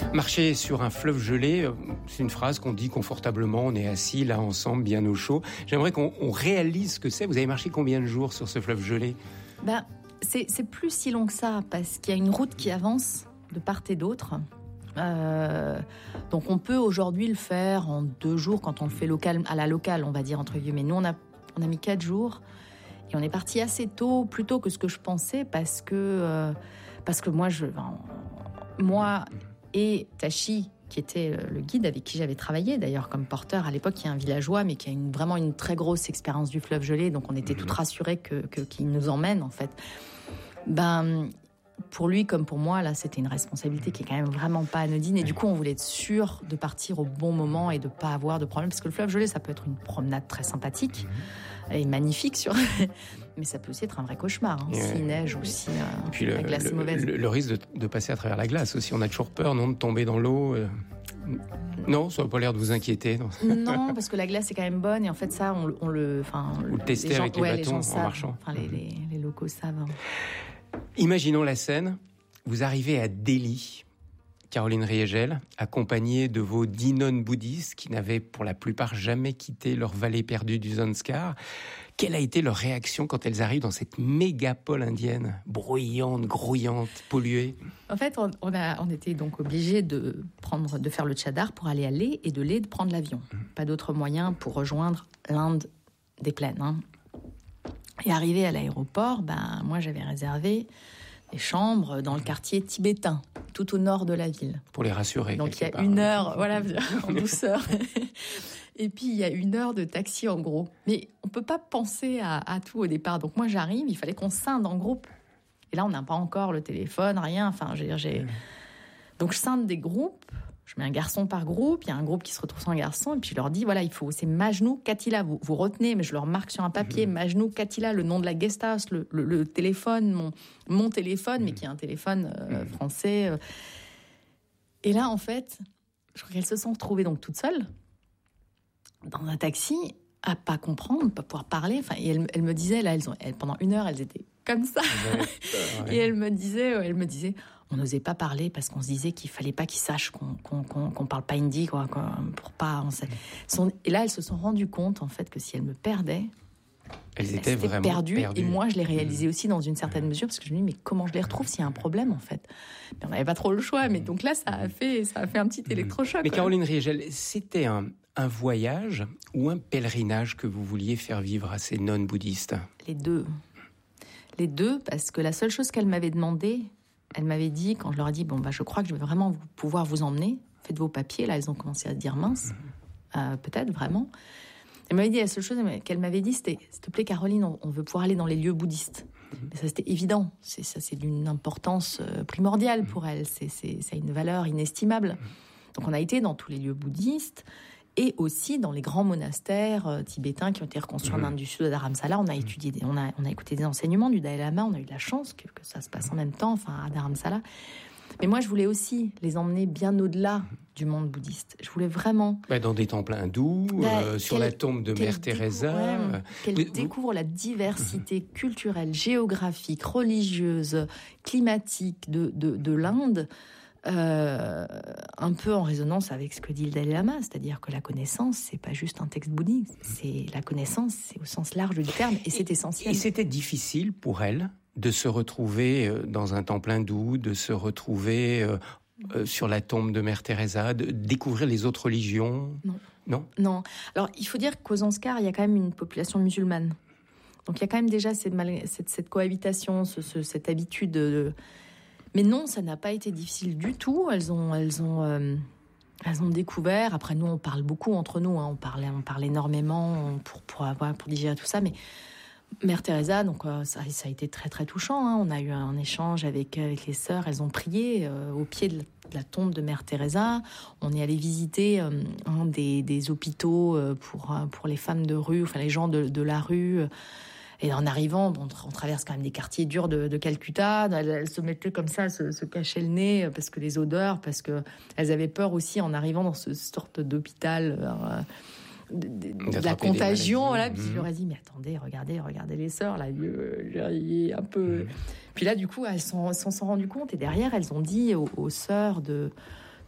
Marcher sur un fleuve gelé, c'est une phrase qu'on dit confortablement, on est assis là ensemble, bien au chaud. J'aimerais qu'on réalise ce que c'est. Vous avez marché combien de jours sur ce fleuve gelé ? C'est plus si long que ça, parce qu'il y a une route qui avance de part et d'autre. Donc on peut aujourd'hui le faire en 2 jours quand on le fait à la locale, on va dire entre guillemets. Nous on a mis 4 jours et on est parti assez tôt, plus tôt que ce que je pensais, parce que moi et Tachi, qui était le guide avec qui j'avais travaillé d'ailleurs comme porteur à l'époque, qui est un villageois mais qui a vraiment une très grosse expérience du fleuve gelé, donc on était toutes rassurées qu'il nous emmène en fait. Pour lui comme pour moi, là, c'était une responsabilité qui est quand même vraiment pas anodine. Et du coup, on voulait être sûr de partir au bon moment et de pas avoir de problème. Parce que le fleuve gelé, ça peut être une promenade très sympathique et magnifique, mais ça peut aussi être un vrai cauchemar. S'il neige ou si la glace est mauvaise. Le risque de passer à travers la glace aussi. On a toujours peur, non, de tomber dans l'eau. Non, ça n'a pas l'air de vous inquiéter. Non, parce que la glace est quand même bonne. Et en fait, ça, on le... Vous le testez avec les bâtons en marchant. Les locaux savent. Imaginons la scène, vous arrivez à Delhi, Caroline Riegel, accompagnée de vos 10 nonnes bouddhistes qui n'avaient pour la plupart jamais quitté leur vallée perdue du Zanskar. Quelle a été leur réaction quand elles arrivent dans cette mégapole indienne, bruyante, grouillante, polluée ? En fait, on était donc obligés de faire le tchadar pour aller à Leh et de Leh de prendre l'avion. Pas d'autre moyen pour rejoindre l'Inde des plaines. Et arrivé à l'aéroport, moi j'avais réservé des chambres dans le quartier tibétain, tout au nord de la ville. Pour les rassurer. Donc il y a 1 heure, en douceur. Et puis il y a 1 heure de taxi en gros. Mais on peut pas penser à tout au départ. Donc moi j'arrive, il fallait qu'on scinde en groupe. Et là on n'a pas encore le téléphone, rien. Enfin, donc je scinde des groupes. Je mets un garçon par groupe, il y a un groupe qui se retrouve sans garçon, et puis je leur dis, voilà, c'est Majnou Katila, vous retenez, mais je leur marque sur un papier, Majnou Katila, le nom de la guest house, le téléphone, mon téléphone, mais qui est un téléphone français. Et là, en fait, je crois qu'elles se sont retrouvées donc toutes seules, dans un taxi, à pas comprendre, pas pouvoir parler. Enfin, et elles me disaient, là, pendant 1 heure, elles étaient comme ça. Et elles me disaient, on n'osait pas parler parce qu'on se disait qu'il fallait pas qu'ils sachent qu'on parle pas hindi, quoi, pour pas. Et là, elles se sont rendues compte en fait que si elles me perdaient, elles étaient vraiment perdues. Et moi, je l'ai réalisé aussi dans une certaine mesure, parce que je me dis, mais comment je les retrouve s'il y a un problème en fait ? Mais on n'avait pas trop le choix. Mais donc là, ça a fait un petit électrochoc. Mais Caroline Riegel, c'était un voyage ou un pèlerinage que vous vouliez faire vivre à ces nonnes bouddhistes ? Les deux, parce que la seule chose qu'elle m'avait demandé, elle m'avait dit, quand je leur ai dit, je crois que je vais vraiment pouvoir vous emmener, faites vos papiers, là, elles ont commencé à se dire mince, peut-être, vraiment. Elle m'avait dit, la seule chose qu'elle m'avait dit, c'était, s'il te plaît, Caroline, on veut pouvoir aller dans les lieux bouddhistes. Mais ça, c'était évident. C'est d'une importance primordiale pour elle. Ça a une valeur inestimable. Donc, on a été dans tous les lieux bouddhistes, et aussi dans les grands monastères tibétains qui ont été reconstruits en Inde du Sud, à Dharamsala. On a étudié, on a écouté des enseignements du Dalai Lama. On a eu de la chance que ça se passe en même temps, à Dharamsala. Mais moi, je voulais aussi les emmener bien au-delà du monde bouddhiste. Je voulais vraiment... dans des temples hindous, sur la tombe de Mère Teresa. Qu'elle découvre la diversité culturelle, géographique, religieuse, climatique de l'Inde, un peu en résonance avec ce que dit le Dalai Lama, c'est-à-dire que la connaissance, c'est pas juste un texte bouddhiste, c'est la connaissance, c'est au sens large du terme, et c'est essentiel. Et c'était difficile pour elle de se retrouver dans un temple hindou, de se retrouver sur la tombe de Mère Teresa, de découvrir les autres religions. Non. Alors, il faut dire qu'au Zanskar, il y a quand même une population musulmane. Donc, il y a quand même déjà cette cohabitation, cette habitude de... Mais non, ça n'a pas été difficile du tout. Elles ont découvert. Après, nous, on parle beaucoup entre nous. On parle énormément pour digérer tout ça. Mais Mère Teresa, donc ça a été très très touchant. On a eu un échange avec les sœurs. Elles ont prié au pied de la tombe de Mère Teresa. On est allé visiter des hôpitaux pour les femmes de rue, les gens de la rue. Et en arrivant, on traverse quand même des quartiers durs de Calcutta. Elles se mettaient comme ça, se cachaient le nez parce que les odeurs, parce que elles avaient peur aussi en arrivant dans ce sorte d'hôpital de la contagion. Voilà. Puis je leur ai dit, mais attendez, regardez les sœurs là, un peu. Puis là, du coup, elles s'en sont rendues compte et derrière, elles ont dit aux sœurs de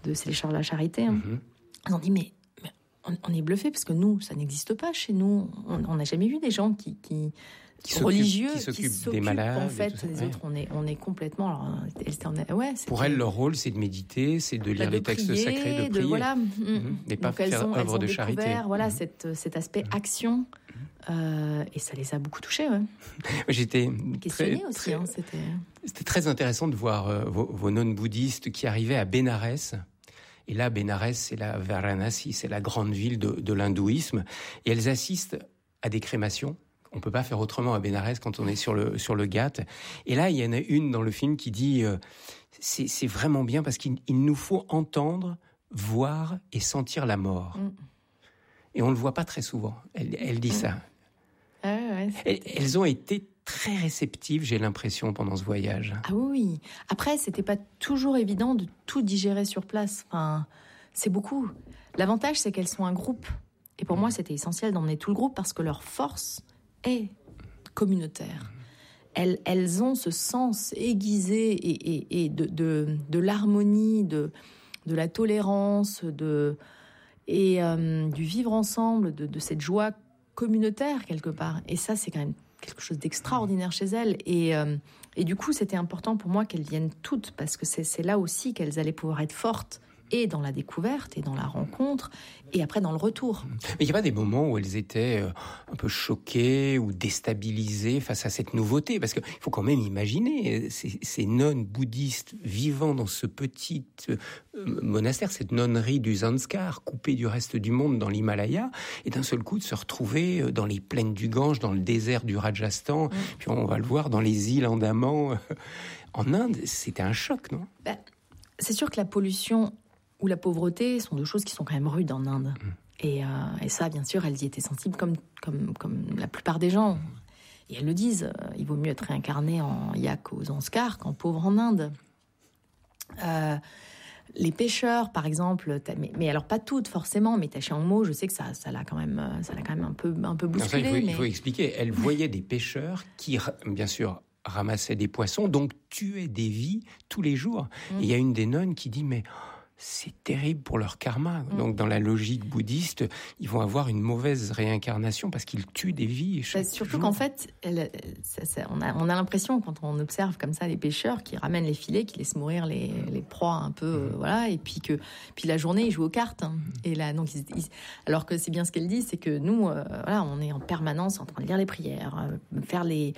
c'est les Chœurs de la Charité. Hein. Ils ont dit, mais on est bluffés parce que nous, ça n'existe pas chez nous. On n'a jamais vu des gens qui religieux qui s'occupent des malades. En fait, les autres, on est complètement. Alors, pour elles, leur rôle, c'est de méditer, c'est de lire les textes sacrés, de prier. Voilà. Et pas faire œuvre de charité. Voilà, cet aspect action. Et ça les a beaucoup touchés. Ouais. J'étais questionné aussi. C'était très intéressant de voir vos nonnes bouddhistes qui arrivaient à Bénarès. Et là, Bénarès, c'est la Varanasi, c'est la grande ville de l'hindouisme. Et elles assistent à des crémations. On peut pas faire autrement à Bénarès quand on est sur le Ghat. Et là, il y en a une dans le film qui dit c'est vraiment bien parce qu'il nous faut entendre, voir et sentir la mort. Et on le voit pas très souvent. Elle dit ça. Elles ont été très réceptives, j'ai l'impression, pendant ce voyage. Ah oui. Après, c'était pas toujours évident de tout digérer sur place. Enfin, c'est beaucoup. L'avantage, c'est qu'elles sont un groupe. Et pour moi, c'était essentiel d'emmener tout le groupe parce que leur force est communautaire. Elles ont ce sens aiguisé et de l'harmonie, de la tolérance, du vivre ensemble, de cette joie communautaire quelque part. Et ça, c'est quand même quelque chose d'extraordinaire chez elles. Et du coup, c'était important pour moi qu'elles viennent toutes parce que c'est là aussi qu'elles allaient pouvoir être fortes et dans la découverte et dans la rencontre et après dans le retour. Mais il n'y a pas des moments où elles étaient un peu choquées ou déstabilisées face à cette nouveauté? Parce qu'il faut quand même imaginer ces nonnes bouddhistes vivant dans ce petit monastère, cette nonnerie du Zanskar, coupée du reste du monde dans l'Himalaya, et d'un seul coup de se retrouver dans les plaines du Gange, dans le désert du Rajasthan, puis on va le voir dans les îles Andaman. En Inde, c'était un choc, non? C'est sûr que la pollution ou la pauvreté sont deux choses qui sont quand même rudes en Inde. Et ça, bien sûr, elles y étaient sensibles comme la plupart des gens. Et elles le disent, il vaut mieux être réincarné en yak aux Zanskar qu'en pauvre en Inde. Les pêcheurs, par exemple, mais alors pas toutes forcément, mais Taché Angmo, je sais que ça l'a quand même un peu bousculé. Il faut expliquer. Elles voyaient des pêcheurs qui, bien sûr, ramassaient des poissons, donc tuaient des vies tous les jours. Et il y a une des nonnes qui dit, mais c'est terrible pour leur karma. Donc, dans la logique bouddhiste, ils vont avoir une mauvaise réincarnation parce qu'ils tuent des vies chaque jour. Surtout qu'en fait, on a l'impression, quand on observe comme ça les pêcheurs qui ramènent les filets, qui laissent mourir les proies un peu, voilà, et puis la journée, ils jouent aux cartes. Et là, donc, alors que c'est bien ce qu'elle dit, c'est que nous, voilà, on est en permanence en train de lire les prières, faire les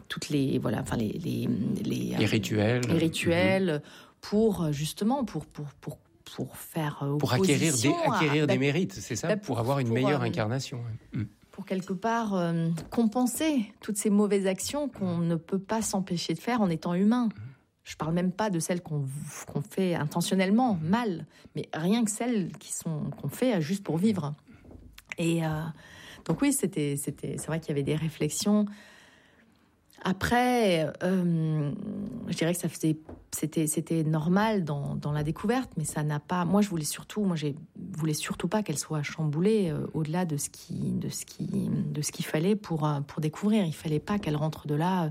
rituels. Les rituels pour justement pour faire pour acquérir des mérites, c'est ça, pour avoir une meilleure incarnation. Pour quelque part compenser toutes ces mauvaises actions qu'on ne peut pas s'empêcher de faire en étant humain. Je parle même pas de celles qu'on fait intentionnellement mal, mais rien que celles qu'on fait juste pour vivre. Et donc oui, c'est vrai qu'il y avait des réflexions. Après, je dirais que c'était normal dans la découverte, mais ça n'a pas. Moi, je voulais surtout pas qu'elle soit chamboulée au-delà de ce qu'il fallait pour découvrir. Il fallait pas qu'elle rentre de là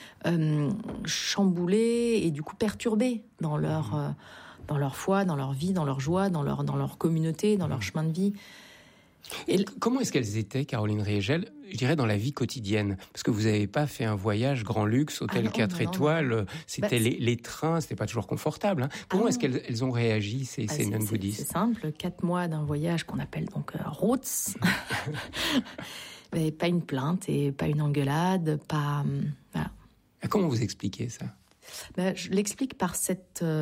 chamboulée et du coup perturbée dans leur foi, dans leur vie, dans leur joie, dans leur communauté, dans leur chemin de vie. Et comment est-ce qu'elles étaient, Caroline Riegel, je dirais dans la vie quotidienne? Parce que vous n'avez pas fait un voyage grand luxe, hôtel 4 étoiles, c'était les trains, c'était pas toujours confortable. Hein. Comment est-ce qu'elles ont réagi, ces nonnes bouddhistes? C'est simple, 4 mois d'un voyage qu'on appelle donc Roots. Mais pas une plainte et pas une engueulade, pas... voilà. Comment vous expliquez ça? Je l'explique par ce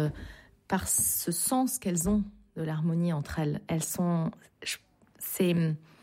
sens qu'elles ont de l'harmonie entre elles. Elles sont... C'est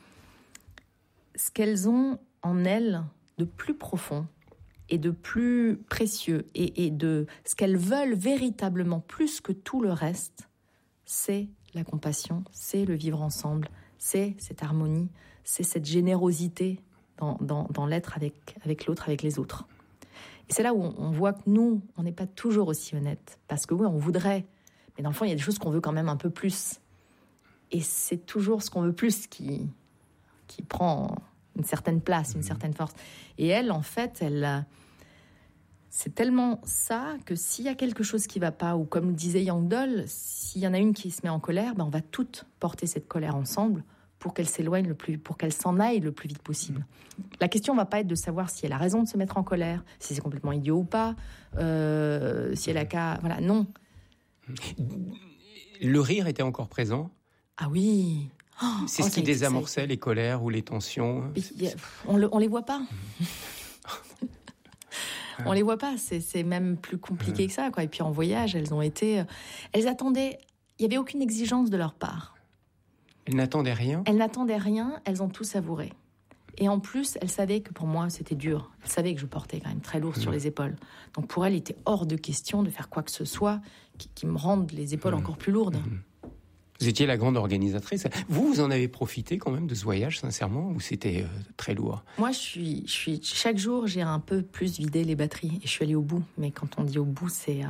ce qu'elles ont en elles de plus profond et de plus précieux et de ce qu'elles veulent véritablement plus que tout le reste, c'est la compassion, c'est le vivre ensemble, c'est cette harmonie, c'est cette générosité dans l'être avec l'autre, avec les autres. Et c'est là où on voit que nous, on n'est pas toujours aussi honnêtes. Parce que oui, on voudrait, mais dans le fond, il y a des choses qu'on veut quand même un peu plus. Et c'est toujours ce qu'on veut plus qui prend une certaine place, une certaine force. Et elle, en fait, C'est tellement ça que s'il y a quelque chose qui ne va pas, ou comme disait Yang Dol, s'il y en a une qui se met en colère, on va toutes porter cette colère ensemble pour qu'elle s'éloigne pour qu'elle s'en aille le plus vite possible. La question ne va pas être de savoir si elle a raison de se mettre en colère, si c'est complètement idiot ou pas, si elle a qu'à... Voilà, non. Le rire était encore présent? Ah oui. C'est ce qui désamorçait les colères ou les tensions? On les voit pas. On les voit pas, c'est même plus compliqué que ça, quoi. Et puis en voyage, elles attendaient, il n'y avait aucune exigence de leur part. Elles n'attendaient rien? Elles n'attendaient rien, elles ont tout savouré. Et en plus, elles savaient que pour moi, c'était dur. Elles savaient que je portais quand même très lourd sur les épaules. Donc pour elles, il était hors de question de faire quoi que ce soit qui me rende les épaules encore plus lourdes. Vous étiez la grande organisatrice. Vous en avez profité quand même de ce voyage, sincèrement, ou c'était très lourd? Moi, chaque jour, j'ai un peu plus vidé les batteries et je suis allée au bout. Mais quand on dit au bout, c'est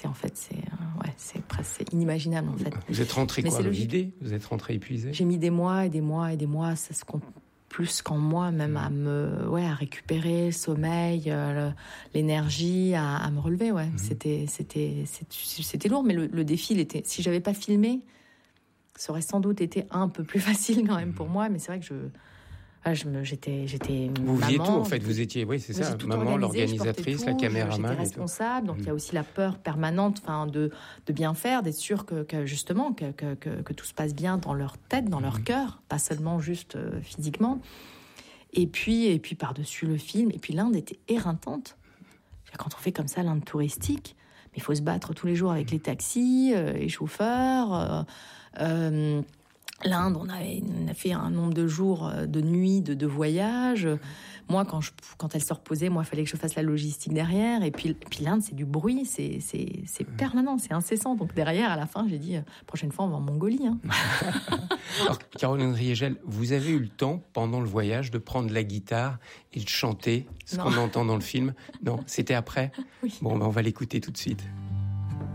inimaginable en fait. Vous êtes rentrée vidée? Vous êtes rentrée épuisée? J'ai mis des mois et des mois et des mois. Ça se compte plus qu'en moi, même à récupérer le sommeil, l'énergie, à me relever. Ouais, c'était lourd, mais le défi, si j'avais pas filmé, ça aurait sans doute été un peu plus facile quand même pour moi, mais c'est vrai que j'étais vous maman, faisiez tout en fait, vous étiez, oui c'est ça, maman, l'organisatrice, la caméraman. J'étais responsable, donc il y a aussi la peur permanente, de bien faire, d'être sûr que justement que tout se passe bien dans leur tête, dans leur cœur, pas seulement juste physiquement. Et puis par-dessus le film, et puis l'Inde était éreintante. Quand on fait comme ça l'Inde touristique, il faut se battre tous les jours avec les taxis, les chauffeurs. L'Inde, on a fait un nombre de jours, de nuits, de voyages. Moi, quand elle se reposait, il fallait que je fasse la logistique derrière. Et puis l'Inde, c'est du bruit, c'est permanent, c'est incessant. Donc derrière, à la fin, j'ai dit, prochaine fois, on va en Mongolie. Hein. Alors, Caroline Riegel, vous avez eu le temps, pendant le voyage, de prendre la guitare et de chanter ce qu'on entend dans le film? Non, c'était après? Oui. Bon, on va l'écouter tout de suite.